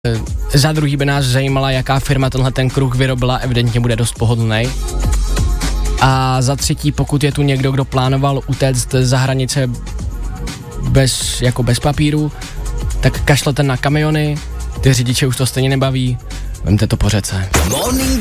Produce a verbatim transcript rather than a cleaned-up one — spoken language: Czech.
Za druhý by nás zajímala, jaká firma tenhle ten kruh vyrobila, evidentně bude dost pohodlnej. A za třetí, pokud je tu někdo, kdo plánoval utéct za hranice bez, jako bez papíru, tak kašlete na kamiony, ty řidiče už to stejně nebaví, vemte to po řece.